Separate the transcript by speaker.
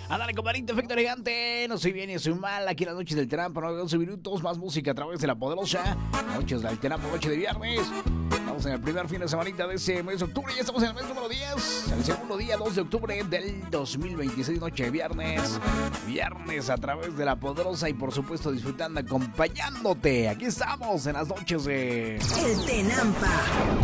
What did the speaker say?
Speaker 1: Ándale, compadrito, efecto elegante. No soy bien ni soy mal. Aquí en las noches del Trampa, 11 minutos. Más música a través de la poderosa. Noches del Trampa, noche de viernes. Estamos en el primer fin de semanita de ese mes de octubre. Ya estamos en el mes número 10. El segundo día, 2 de octubre del 2026, noche de viernes. Viernes a través de la poderosa y por supuesto disfrutando, acompañándote. Aquí estamos en las noches de
Speaker 2: El Tenampa.